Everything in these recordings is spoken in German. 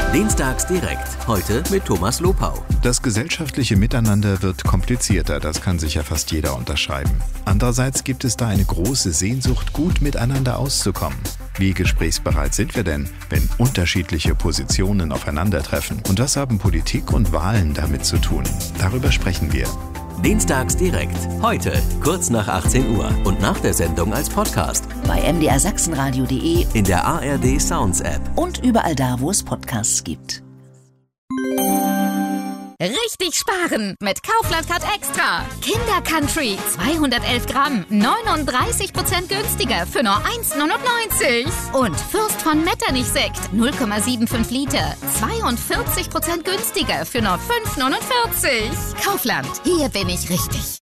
Dienstags direkt, heute mit Thomas Lopau. Das gesellschaftliche Miteinander wird komplizierter, das kann sicher fast jeder unterschreiben. Andererseits gibt es da eine große Sehnsucht, gut miteinander auszukommen. Wie gesprächsbereit sind wir denn, wenn unterschiedliche Positionen aufeinandertreffen? Und was haben Politik und Wahlen damit zu tun? Darüber sprechen wir. Dienstags direkt, heute kurz nach 18 Uhr und nach der Sendung als Podcast. Bei mdrsachsenradio.de, in der ARD Sounds App und überall da, wo es Podcasts gibt. Richtig sparen mit Kaufland Card Extra. Kinder Country 211 Gramm, 39% günstiger für nur 1,99. Und Fürst von Metternich Sekt 0,75 Liter, 42% günstiger für nur 5,49. Kaufland, hier bin ich richtig.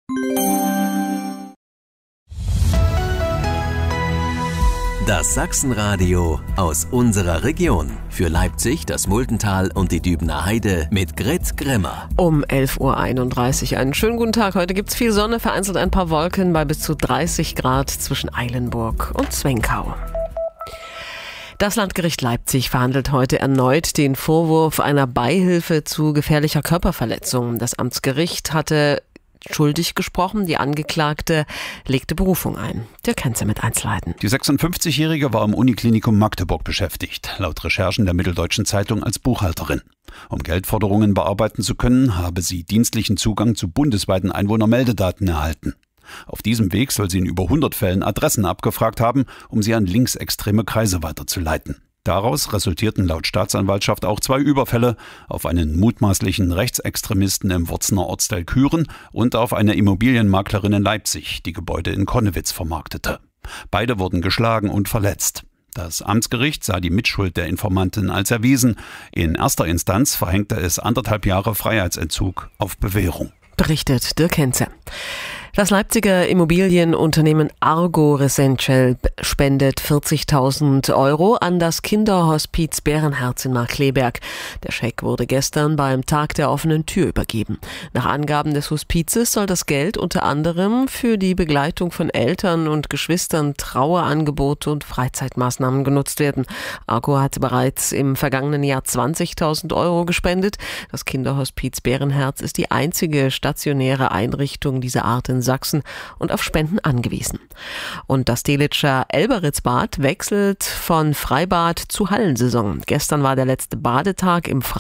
Das Sachsenradio aus unserer Region. Für Leipzig, das Muldental und die Dübener Heide mit Grit Grimmer. Um 11.31 Uhr. Einen schönen guten Tag. Heute gibt es viel Sonne, vereinzelt ein paar Wolken bei bis zu 30 Grad zwischen Eilenburg und Zwenkau. Das Landgericht Leipzig verhandelt heute erneut den Vorwurf einer Beihilfe zu gefährlicher Körperverletzung. Das Amtsgericht hatte schuldig gesprochen. Die Angeklagte legte Berufung ein. Der Kenzer mit Einzelheiten. Die 56-Jährige war im Uniklinikum Magdeburg beschäftigt, laut Recherchen der Mitteldeutschen Zeitung als Buchhalterin. Um Geldforderungen bearbeiten zu können, habe sie dienstlichen Zugang zu bundesweiten Einwohnermeldedaten erhalten. Auf diesem Weg soll sie in über 100 Fällen Adressen abgefragt haben, um sie an linksextreme Kreise weiterzuleiten. Daraus resultierten laut Staatsanwaltschaft auch 2 Überfälle auf einen mutmaßlichen Rechtsextremisten im Wurzner Ortsteil Küren und auf eine Immobilienmaklerin in Leipzig, die Gebäude in Konnewitz vermarktete. Beide wurden geschlagen und verletzt. Das Amtsgericht sah die Mitschuld der Informantin als erwiesen. In erster Instanz verhängte es 1,5 Jahre Freiheitsentzug auf Bewährung. Berichtet Dirk Kenzer. Das Leipziger Immobilienunternehmen Argo Residential spendet 40.000 € an das Kinderhospiz Bärenherz in Markkleeberg. Der Scheck wurde gestern beim Tag der offenen Tür übergeben. Nach Angaben des Hospizes soll das Geld unter anderem für die Begleitung von Eltern und Geschwistern, Trauerangebote und Freizeitmaßnahmen genutzt werden. Argo hatte bereits im vergangenen Jahr 20.000 € gespendet. Das Kinderhospiz Bärenherz ist die einzige stationäre Einrichtung dieser Art in Sachsen und auf Spenden angewiesen. Und das Delitzscher Elberitzbad wechselt von Freibad zu Hallensaison. Gestern war der letzte Badetag im